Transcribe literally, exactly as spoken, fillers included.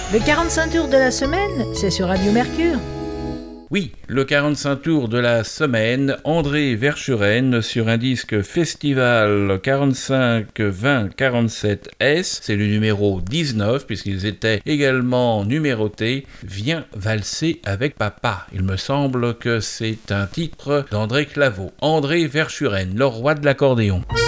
Le quarante-cinq tours de la semaine, c'est sur Radio Mercure. Oui, le quarante-cinq tours de la semaine, André Verschuren sur un disque Festival quarante-cinq vingt quarante-sept S, c'est le numéro dix-neuf puisqu'ils étaient également numérotés, Viens valser avec papa. Il me semble que c'est un titre d'André Claveau. André Verschuren, le roi de l'accordéon.